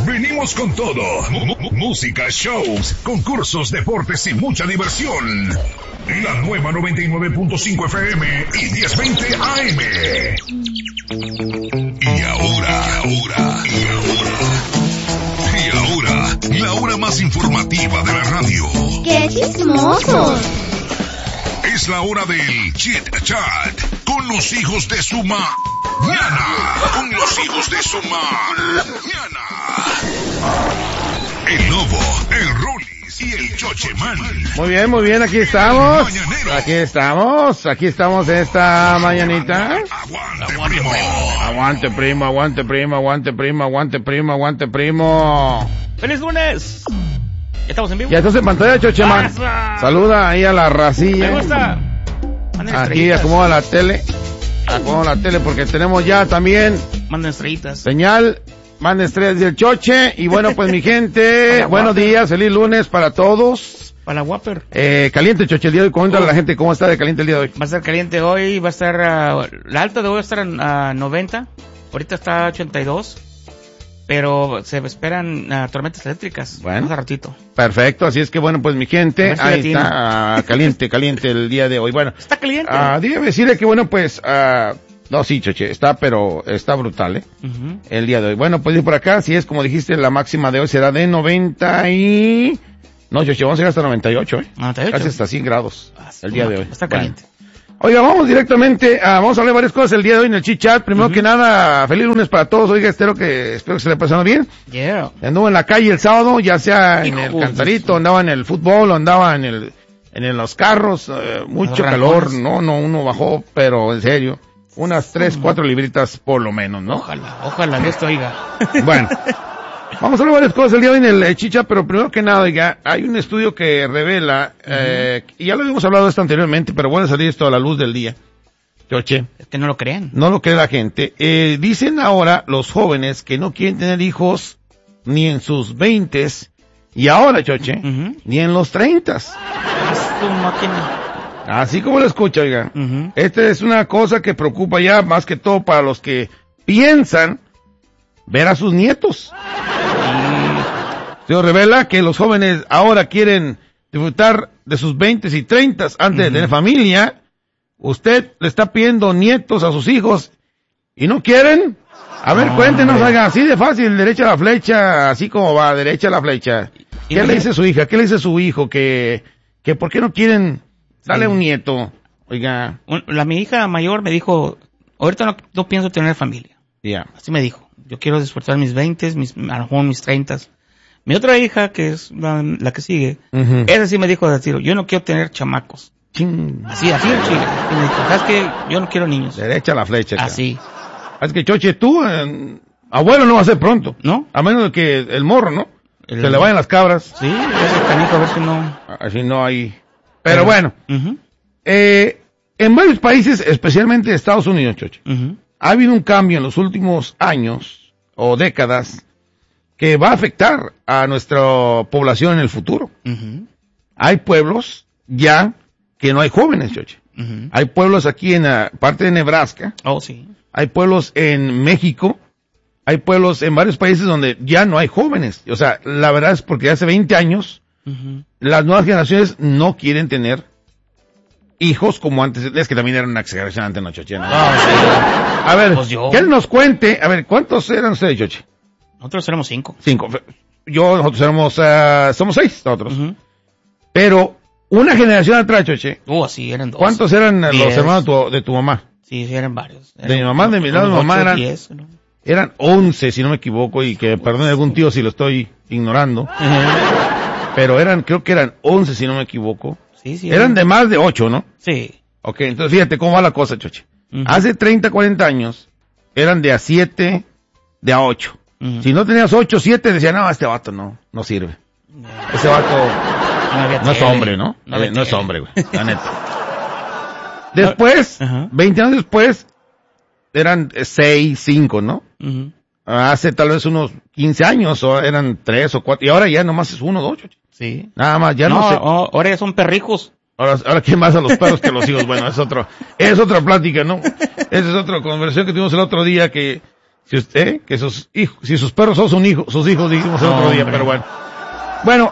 Venimos con todo. Música, shows, concursos, deportes y mucha diversión. La nueva 99.5 FM y 1020 AM. Y ahora, la hora más informativa de la radio. ¡Qué chismosos! Es la hora del Chit Chat con los hijos de su mañana. Con los hijos de su mañana. El Lobo, el Rolis y el Chocheman. Muy bien, aquí estamos. Aquí estamos en esta mañanita. Aguante, primo. Aguante, primo. ¡Feliz lunes! ¿Ya estamos en vivo? Ya estás en pantalla, Chocheman. Saluda ahí a la racilla. Me gusta. Aquí acomoda la tele. Porque tenemos ya también Manden estrellitas. señal. Manda estrellas del Choche. Y bueno, pues mi gente, buenos días, feliz lunes para todos. Para la Whopper. Caliente, Choche, el día de hoy. Coméntale a la gente cómo está de caliente el día de hoy. Va a estar caliente hoy, va a estar... la alta de hoy va a estar a 90. Ahorita está a 82. Pero se esperan tormentas eléctricas. Bueno. Más a ratito. Perfecto, así es que bueno, pues mi gente, A ver si ahí latino. está, caliente el día de hoy. Bueno, Está caliente. dígame decirle que bueno, pues, no, sí, Choche, está brutal, Ujú. el día de hoy. Bueno, pues ir por acá, si es como dijiste, la máxima de hoy será de 90 y... No, Choche, vamos a ir hasta 98, 98. Casi hasta 100 grados el día de hoy. Está caliente. Bueno. Oiga, vamos directamente vamos a hablar de varias cosas el día de hoy en el Chit Chat. Primero que nada, feliz lunes para todos. Oiga, espero que se le pasando bien. Yeah. Anduvo en la calle el sábado, ya sea en el Hijo de Cantarito, su- andaba en el fútbol, andaba en los carros, mucho Los calor, rancones. no, uno bajó, pero en serio, unas 3-4 libritas por lo menos, ¿no? Ojalá Dios te oiga. Bueno, vamos a hablar de varias cosas el día de hoy en el Chicha, pero primero que nada, oiga, hay un estudio que revela, y ya lo habíamos hablado de esto anteriormente, pero bueno, salir esto a la luz del día. Choche, Es que no lo creen. no lo cree la gente. Dicen ahora los jóvenes que no quieren tener hijos ni en sus 20s, y ahora, Choche, Ujú. ni en los 30s. Es tu máquina. Así como lo escucha, oiga. Ujú. Esta es una cosa que preocupa ya más que todo para los que piensan ver a sus nietos. Se revela que los jóvenes ahora quieren disfrutar de sus 20s y 30s antes de tener familia. Usted le está pidiendo nietos a sus hijos y no quieren. A ver, cuéntenos, oiga, así de fácil, derecha a la flecha, así como va, derecha a la flecha. ¿Qué le dice su hija? ¿Qué le dice su hijo? Que ¿por qué no quieren darle un nieto? Oiga, Mi hija mayor me dijo, ahorita no pienso tener familia. ya. Así me dijo. Yo quiero disfrutar mis 20s, a lo mejor mis 30s. Mi otra hija, que es la que sigue, Ujú. esa sí me dijo de tiro, yo no quiero tener chamacos. Chin. Así de chile. Y me dijo, ¿sabes qué? Yo no quiero niños. Derecha a la flecha. Así. Es que, Choche, tú, abuelo no va a ser pronto. ¿No? A menos de que el morro, ¿no? El- Se le vayan las cabras. Sí, ese canijo, a ver si no... Así no hay. Pero bueno, Ujú, en varios países, especialmente Estados Unidos, Choche, ujú. ha habido un cambio en los últimos años o décadas que va a afectar a nuestra población en el futuro. Ujú, Hay pueblos ya que no hay jóvenes, Choche. ujú. Hay pueblos aquí en la parte de Nebraska, Oh, sí. hay pueblos en México, hay pueblos en varios países donde ya no hay jóvenes. O sea, la verdad es porque hace 20 años Ujú. las nuevas generaciones no quieren tener hijos como antes. Es que también era una exageración antes, ¿no, Choche? ¿No? A ver, Pues yo. que él nos cuente, a ver, ¿cuántos eran ustedes, Choche? Nosotros éramos 5. 5. Nosotros somos 6, nosotros. Ujú. Pero una generación atrás, Choche, Así eran 2. ¿cuántos eran los 10. hermanos de tu mamá? Sí, eran varios. De mi mamá, de mi lado, mi mamá eran- 10, ¿no? Eran 11, si no me equivoco, y que perdone algún tío si lo estoy ignorando. Ujú. Pero creo que eran 11, si no me equivoco. Sí. Eran de más de 8, ¿no? Sí. Ok, entonces fíjate cómo va la cosa, Choche. Ujú. Hace 30, 40 años, eran de a 7, de a 8. Ujú. Si no tenías 8, 7, decían, no, este vato no sirve. Ese vato había no es tele. hombre, ¿no? había No es tele. hombre, güey, la neta. Después, Ajá. 20 años después, eran 6, 5, ¿no? Ujú. Hace tal vez unos 15 años, o eran 3 o 4, y ahora ya nomás es 1 o 2, Choche. Sí. Nada más, ya no sé. Ahora ya son perrijos. Ahora ¿quién más a los perros que los hijos? Bueno, es otra plática, ¿no? Esa es otra conversación que tuvimos el otro día que Si usted, que sus hijos, si sus perros son sus hijos, dijimos el otro día, pero bueno. Bueno.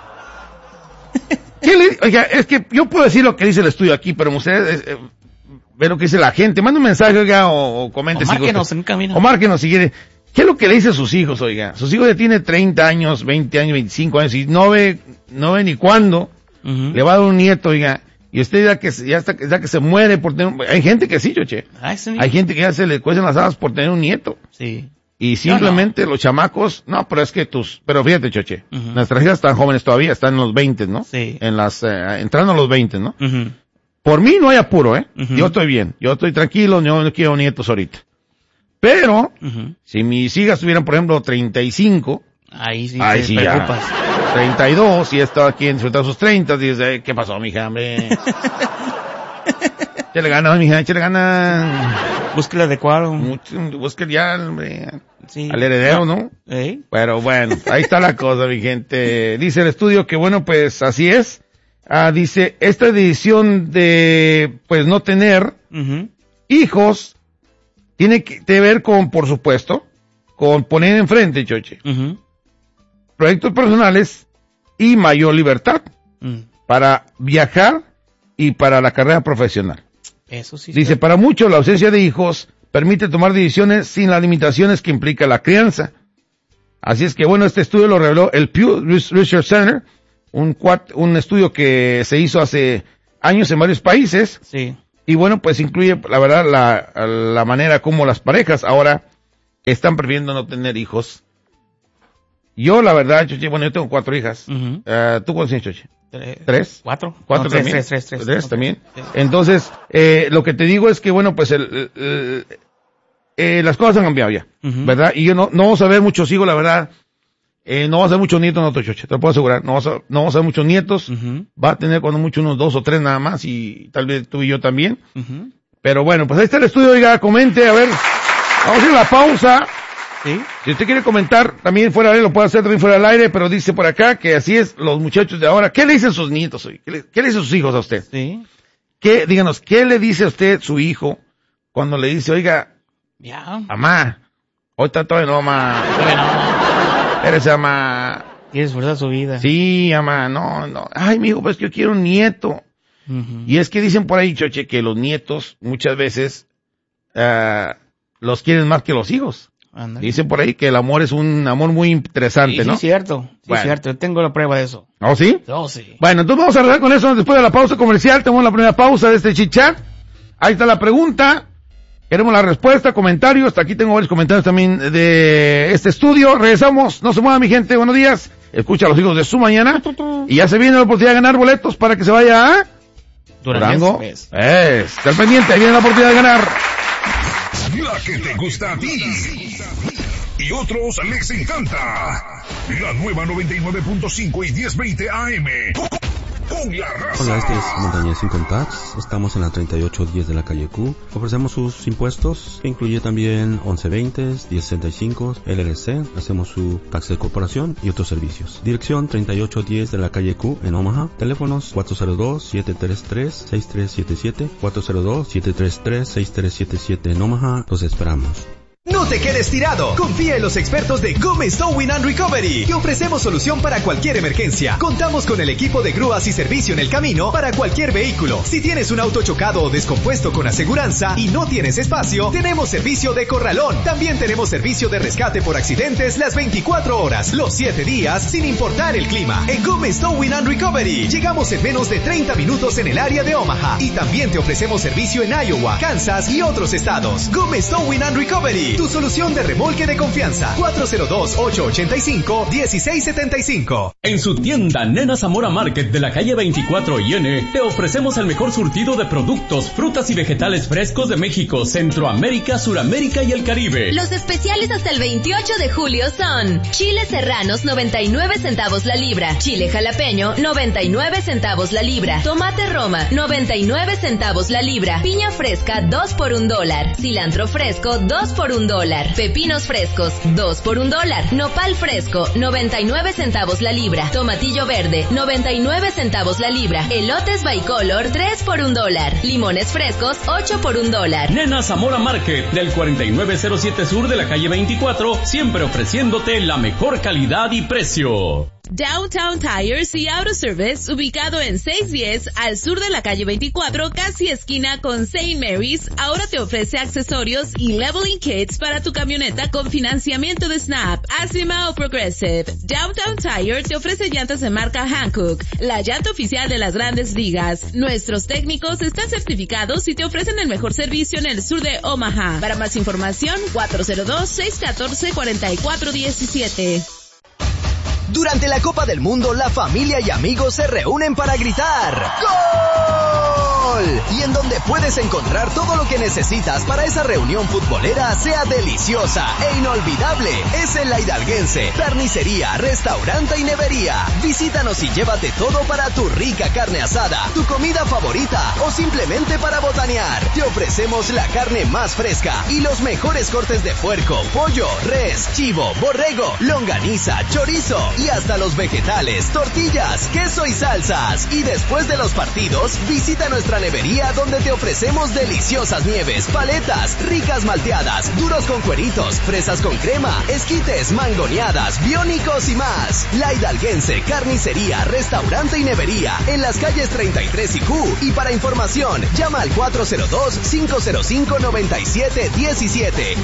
Oiga, es que yo puedo decir lo que dice el estudio aquí, pero ustedes ve lo que dice la gente. Manda un mensaje, oiga, o comente. O márquenos en camino. O márquenos si quiere. ¿Qué es lo que le dice a sus hijos, oiga? Sus hijos ya tienen 30 años, 20 años, 25 años, y no ve ni cuándo le va a dar un nieto, oiga. Y usted ya que se muere por tener hay gente que sí, choche. Sí. Hay gente que ya se le cuecen las habas por tener un nieto. Sí. Y simplemente los chamacos, pero es que pero fíjate, choche, nuestras hijas están jóvenes todavía, están en los 20, ¿no? Sí. Entrando a los 20, ¿no? Uh-huh. Por mí no hay apuro, Yo estoy bien, yo estoy tranquilo, yo no quiero nietos ahorita. Pero, si mis hijas tuvieran, por ejemplo, 35, ahí sí te preocupas. 32, y está aquí en sus 30, dices, ¿qué pasó, mija, hombre? Échale ganas, mija, échale ganas. Busque el adecuado. Busque ya, hombre. Sí. Al heredero, ¿no? Pero bueno, ahí está la cosa, mi gente. Dice el estudio que bueno, pues así es. Dice, esta decisión de, pues no tener hijos, tiene que ver con, por supuesto, con poner enfrente, choche, proyectos personales y mayor libertad para viajar y para la carrera profesional. Eso sí. Dice, para muchos la ausencia de hijos permite tomar decisiones sin las limitaciones que implica la crianza. Así es que bueno, este estudio lo reveló el Pew Research Center, un estudio que se hizo hace años en varios países. Sí. Y bueno, pues incluye, la verdad, la manera como las parejas ahora están prefiriendo no tener hijos. Yo, la verdad, Choche, bueno, yo tengo 4 hijas. ¿Tú cuántos tienes, Choche? 3. 4. 4 no, también. 3 también. Sí. Entonces, lo que te digo es que, bueno, pues las cosas han cambiado ya, ¿verdad? Y yo no vamos a ver muchos hijos, la verdad. No va a ser muchos nietos, no, Choche, te lo puedo asegurar. No vamos a ver muchos nietos. Va a tener cuando mucho unos 2 o 3 nada más, y tal vez tú y yo también. Pero bueno, pues ahí está el estudio, oiga, comente, a ver. Vamos a ir a la pausa. ¿Sí? Si usted quiere comentar también fuera del aire, lo puede hacer también fuera del aire, pero dice por acá que así es los muchachos de ahora. ¿Qué le dicen sus nietos hoy? ¿Qué le dicen sus hijos a usted? Sí. Díganos, ¿qué le dice a usted su hijo cuando le dice, oiga, mamá, ahorita todavía no, mamá. Eres, mamá. Quiere disfrutar su vida. Sí, mamá, no. Ay, mijo, pues yo quiero un nieto. Y es que dicen por ahí, Choche, que los nietos muchas veces los quieren más que los hijos. Ándale. Dicen por ahí que el amor es un amor muy interesante, ¿no? Sí, cierto. Sí, bueno. cierto. Yo tengo la prueba de eso. ¿Oh, sí? Oh, sí. Bueno, entonces vamos a arreglar con eso después de la pausa comercial. Tenemos la primera pausa de este chit-chat. Ahí está la pregunta. Queremos la respuesta, comentarios. Hasta aquí tengo varios comentarios también de este estudio. Regresamos. No se mueva, mi gente. Buenos días. Escucha a los hijos de su mañana. Y ya se viene la oportunidad de ganar boletos para que se vaya a Durango. Está pendiente. Ahí viene la oportunidad de ganar. La que te gusta a ti y otros les encanta. La nueva 99.5 y 1020 AM. Con la raza. Hola, este es Montañez Income Tax. Estamos en la 3810 de la calle Q. Ofrecemos sus impuestos, que incluye también 1120, 1065, LLC. Hacemos su tax de corporación y otros servicios. Dirección 3810 de la calle Q en Omaha. Teléfonos 402-733-6377, 402-733-6377 en Omaha. Los esperamos. No te quedes tirado. Confía en los expertos de Gómez Towing and Recovery, que ofrecemos solución para cualquier emergencia. Contamos con el equipo de grúas y servicio en el camino para cualquier vehículo. Si tienes un auto chocado o descompuesto con aseguranza y no tienes espacio, tenemos servicio de corralón. También tenemos servicio de rescate por accidentes las 24 horas, los 7 días, sin importar el clima. En Gómez Towing and Recovery llegamos en menos de 30 minutos en el área de Omaha. Y también te ofrecemos servicio en Iowa, Kansas y otros estados. Gómez Towing and Recovery, tu solución de remolque de confianza. 402-885-1675. En su tienda Nena Zamora Market de la calle 24 IN, te ofrecemos el mejor surtido de productos, frutas y vegetales frescos de México, Centroamérica, Suramérica y el Caribe. Los especiales hasta el 28 de julio son: chiles serranos 99 centavos la libra, chile jalapeño 99 centavos la libra, tomate roma 99 centavos la libra, piña fresca 2 por $1, cilantro fresco 2 por $1. $1. Pepinos frescos, 2 por $1. Nopal fresco, 99 centavos la libra. Tomatillo verde, 99 centavos la libra. Elotes Bicolor, 3 por $1. Limones frescos, 8 por $1. Nena Zamora Market, del 4907 sur de la calle 24, siempre ofreciéndote la mejor calidad y precio. Downtown Tires y Auto Service, ubicado en 610 al sur de la calle 24, casi esquina con St. Mary's, ahora te ofrece accesorios y leveling kits para tu camioneta con financiamiento de Snap, Acima o Progressive. Downtown Tire te ofrece llantas de marca Hankook, la llanta oficial de las grandes ligas. Nuestros técnicos están certificados y te ofrecen el mejor servicio en el sur de Omaha. Para más información, 402-614-4417. Durante la Copa del Mundo, la familia y amigos se reúnen para gritar ¡Gol! Y en donde puedes encontrar todo lo que necesitas para esa reunión futbolera sea deliciosa e inolvidable. Es en La Hidalguense, carnicería, restaurante y nevería. Visítanos y llévate todo para tu rica carne asada, tu comida favorita o simplemente para botanear. Te ofrecemos la carne más fresca y los mejores cortes de puerco, pollo, res, chivo, borrego, longaniza, chorizo y hasta los vegetales, tortillas, queso y salsas. Y después de los partidos, visita nuestra nevería donde te ofrecemos deliciosas nieves, paletas, ricas malteadas, duros con cueritos, fresas con crema, esquites, mangoneadas, biónicos y más. La Hidalguense, carnicería, restaurante y nevería en las calles 33 y Q. Y para información, llama al 402-505-9717.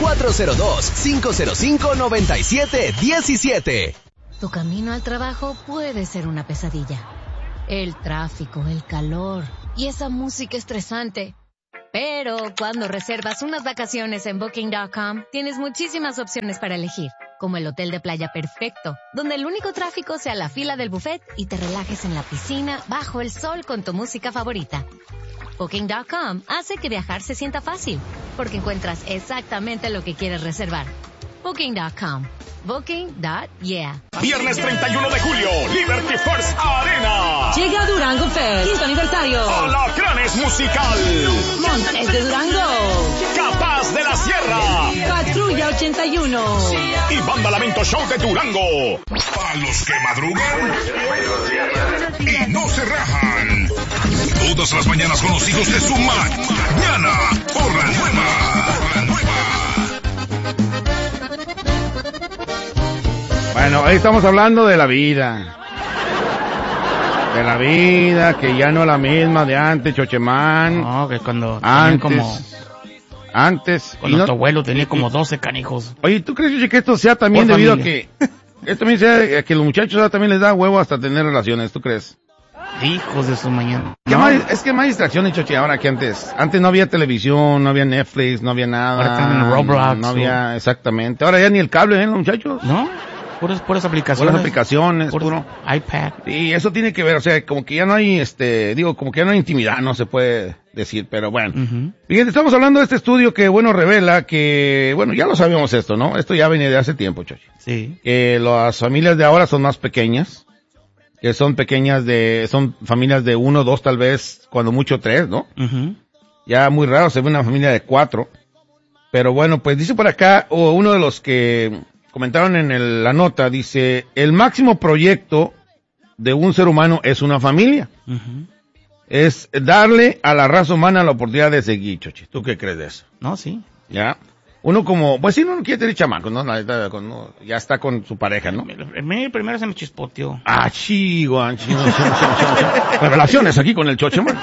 402-505-9717. Tu camino al trabajo puede ser una pesadilla. El tráfico, el calor y esa música estresante. Pero cuando reservas unas vacaciones en Booking.com, tienes muchísimas opciones para elegir, como el hotel de playa perfecto, donde el único tráfico sea la fila del buffet y te relajes en la piscina bajo el sol con tu música favorita. Booking.com hace que viajar se sienta fácil, porque encuentras exactamente lo que quieres reservar. Booking.com. Booking.yeah. Viernes 31 de julio, Liberty First Arena. Llega Durango Fest, quinto aniversario. Alacranes Musical. Montes de Durango. Capaz de la Sierra. Patrulla 81. Y Banda Lamento Show de Durango. Para los que madrugan y no se rajan. Todas las mañanas con los hijos de su mañana. Por la nueva. Bueno, ahí estamos hablando de la vida. De la vida, que ya no es la misma de antes, Chochemán. No, que cuando antes. Cuando tu abuelo tenía como 12 canijos. Oye, ¿tú crees, Choche, que esto sea también Por debido familia. a que... Esto también sea a que los muchachos también les da huevo hasta tener relaciones, ¿tú crees? Hijos de su mañana. Es que más distracciones, Choche, ahora que antes. Antes no había televisión, no había Netflix, no había nada. Ahora están en Roblox. No había, exactamente. Ahora ya ni el cable, ¿eh, los muchachos? ¿No? Puras aplicaciones. Puras aplicaciones, puro iPad. Y eso tiene que ver, o sea, como que ya no hay, como que ya no hay intimidad, no se puede decir, pero bueno. Fíjate, estamos hablando de este estudio que, bueno, revela que, bueno, ya lo sabíamos esto, ¿no? Esto ya venía de hace tiempo, Choche. Sí. Que las familias de ahora son más pequeñas, que son son familias de 1, 2, tal vez, cuando mucho 3, ¿no? Ya muy raro se ve una familia de 4. Pero bueno, pues dice por acá, uno de los que comentaron en la nota, dice, el máximo proyecto de un ser humano es una familia. Es darle a la raza humana la oportunidad de seguir, Choche. ¿Tú qué crees de eso? No, sí. Ya. Uno como, pues si uno no quiere tener chamacos, ¿no? Ya está con su pareja, ¿no? Primero se me chispoteó. Ah, chico. Revelaciones aquí con el Chocheman.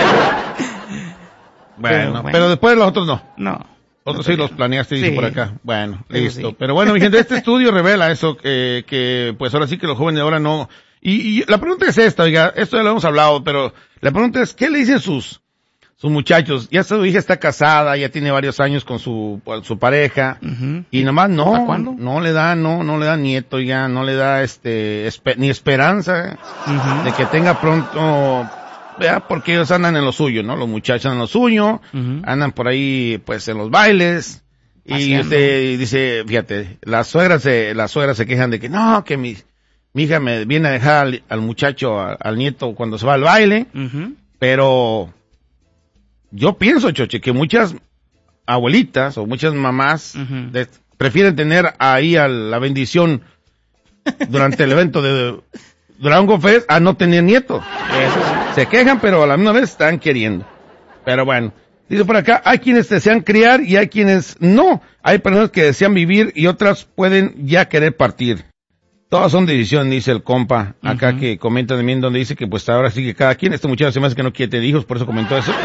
Bueno, pero después los otros no. No. Otros sí los planeaste, dice por acá. Bueno, listo. Sí. Pero bueno, mi gente, este estudio revela eso, que pues ahora sí que los jóvenes de ahora no... Y la pregunta es esta, oiga, esto ya lo hemos hablado, pero la pregunta es, ¿qué le dicen sus muchachos? Ya su hija está casada, ya tiene varios años con su pareja, y nomás no, ¿cuándo? no le da nieto ya, no le da ni esperanza de que tenga pronto... ¿Verdad? Porque ellos andan en lo suyo, ¿no? Los muchachos andan en lo suyo, andan por ahí, pues, en los bailes, y dice, fíjate, las suegras se quejan de que, no, que mi hija me viene a dejar al muchacho, al nieto cuando se va al baile, pero yo pienso, Choche, que muchas abuelitas o muchas mamás prefieren tener ahí a la bendición durante el evento de Durango Fest a no tener nietos. Se quejan, pero a la misma vez están queriendo. Pero bueno, dice por acá, hay quienes desean criar y hay quienes no. Hay personas que desean vivir y otras pueden ya querer partir. Todas son decisiones, dice el compa acá que comenta también donde dice que pues ahora sí que cada quien, este muchacho se me hace que no quiere tener hijos, por eso comentó eso.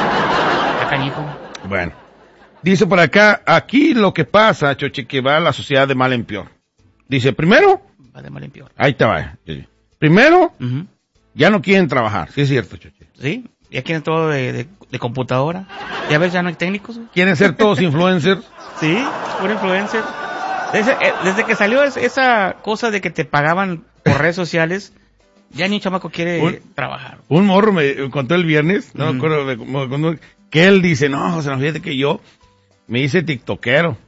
Bueno, dice por acá, aquí lo que pasa, Choche, que va la sociedad de mal en peor. Dice, primero, va de mal en peor. Ahí te va. Primero, ya no quieren trabajar, sí es cierto, Choche. Sí, ya quieren todo de computadora. Ya ves, ya no hay técnicos. Quieren ser todos influencers. Sí, puro influencer. Desde que salió esa cosa de que te pagaban por redes sociales, ya ni un chamaco quiere trabajar. Un morro me contó el viernes, no me acuerdo, que él dice, no, José, no, fíjate que yo me hice tiktokero.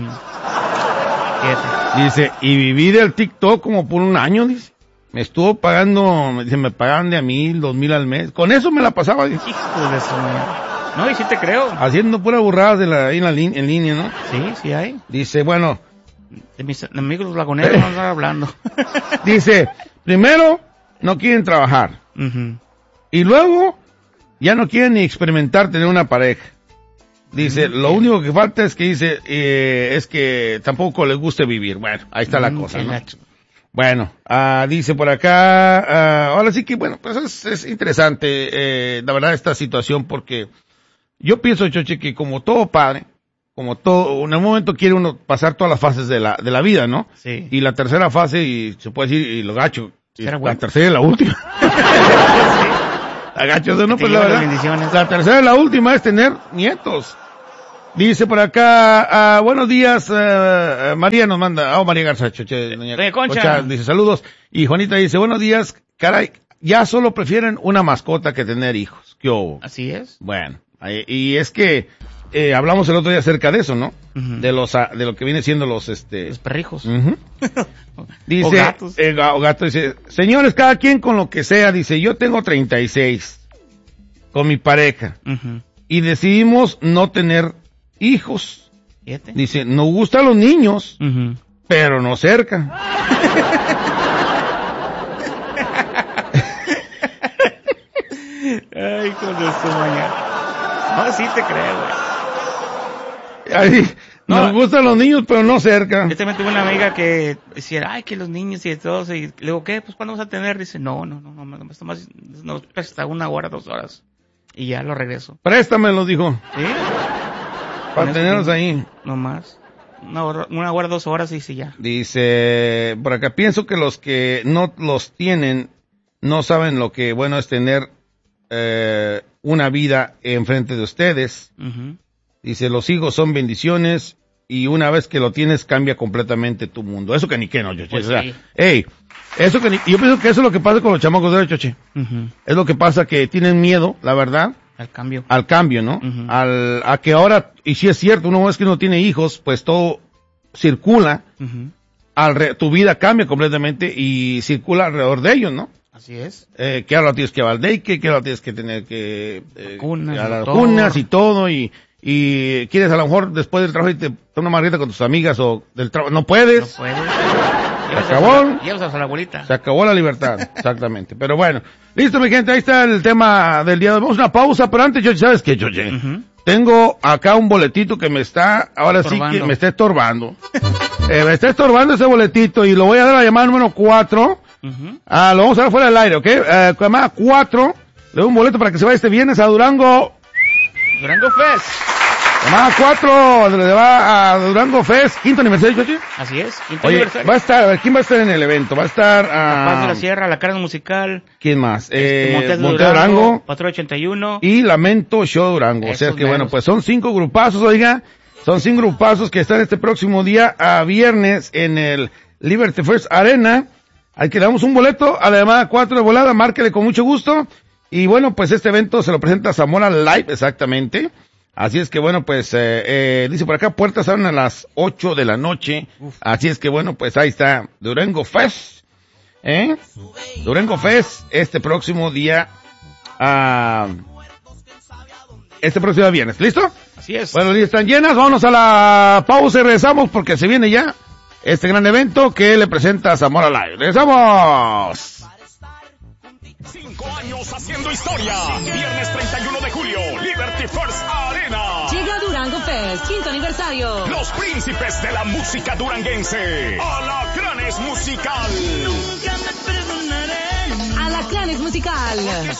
Dice, y viví del TikTok como por un año, dice. Me estuvo pagando, me pagaban de a 1,000, 2,000 al mes. Con eso me la pasaba, dice. Hijo de eso, no, y sí te creo. Haciendo puras burradas en línea, ¿no? Sí hay. Dice, bueno. De mis amigos los laguneros no están hablando. Dice, primero, no quieren trabajar. Y luego, ya no quieren ni experimentar tener una pareja. Dice, lo único que falta es que dice, es que tampoco les guste vivir. Bueno, ahí está la cosa, ¿no? Bueno, dice por acá, ahora sí que, bueno, pues es interesante, la verdad, esta situación, porque yo pienso, Choche, que como todo padre, como todo, en un momento quiere uno pasar todas las fases de la vida, ¿no? Sí. Y la tercera fase, y se puede decir, y lo gacho, la tercera y la última. La gacho, no, pues la verdad, la tercera y la última es tener nietos. Dice por acá, buenos días, María nos manda, María Garza, Choche, doña Concha, dice saludos, y Juanita dice, buenos días, caray, ya solo prefieren una mascota que tener hijos. ¿Qué hubo? Así es. Bueno, y es que, hablamos el otro día acerca de eso, ¿no? De lo que viene siendo los perrijos. Dice, o gatos. O gato, dice, señores, cada quien con lo que sea, dice, yo tengo 36, con mi pareja, y decidimos no tener hijos. Dice, nos gustan los niños, pero no cerca. Ay, con eso mañana. No, sí te creo, güey. Ay, nos gustan los niños, pero no cerca. Yo también tuve una amiga que decía, ay, que los niños y todo, y le digo, ¿qué? Pues, ¿cuándo vas a tener? Dice, no, hasta 1 hora, 2 horas. Y ya lo regreso. Préstamelo, dijo. ¿Sí? Para tenerlos ahí. No más. 1 hora, 2 horas y sí ya. Dice, por acá, pienso que los que no los tienen no saben lo que bueno es tener una vida enfrente de ustedes. Dice, los hijos son bendiciones y una vez que lo tienes cambia completamente tu mundo. Eso que ni que no, Choche. Pues o sea, sí. Eso que yo pienso que eso es lo que pasa con los chamacos de Choche. Es lo que pasa, que tienen miedo, la verdad. Al cambio, ¿no? A que ahora, y si es cierto, una vez que uno tiene hijos, pues todo circula, tu vida cambia completamente y circula alrededor de ellos, ¿no? Así es. Que ahora tienes que ir al daycare, que ahora tienes que tener que, vacunas, a las vacunas y todo, y quieres a lo mejor después del trabajo y te tomas una margarita con tus amigas o del trabajo, no puedes. No puedes. Se acabó. Llevas a la abuelita. Se acabó la libertad, exactamente. Pero bueno, listo mi gente, ahí está el tema del día de hoy. Vamos a una pausa, pero antes, ¿sabes qué, Choche? Tengo acá un boletito que me está, ahora sí que me está estorbando. Me está estorbando ese boletito y lo voy a dar a la llamada número 4. Lo vamos a dar fuera del aire, ¿ok? Llamada 4, le doy un boleto para que se vaya este viernes a Durango Fest. Llamada 4, le va a Durango Fest, 5º aniversario, Choche. Así es, 5º aniversario. Va a estar, ¿quién va a estar en el evento? Va a estar Paz de la Sierra, La Carga Musical. ¿Quién más? Monte Durango, Patrulla 81 y Lamento Show Durango. O sea que bueno, pues son 5 grupazos, oiga, son 5 grupazos que están este próximo día a viernes en el Liberty First Arena. Ahí que le damos un boleto a la llamada 4 de volada, márquele con mucho gusto. Y bueno, pues este evento se lo presenta Zamora Live, exactamente. Así es que bueno, pues, dice por acá, puertas abren a las 8 de la noche. Así es que bueno, pues ahí está Durango Fest. Durango Fest este próximo día viernes. ¿Listo? Así es. Bueno, y están llenas, vámonos a la pausa y regresamos porque se viene ya este gran evento que le presenta Zamora Live. ¡Regresamos! 5 años haciendo historia. Viernes 31 de julio, Liberty First Arena. Llega Durango Fest, 5º aniversario. Los príncipes de la música duranguense. Alacranes Musical. Alacranes Musical.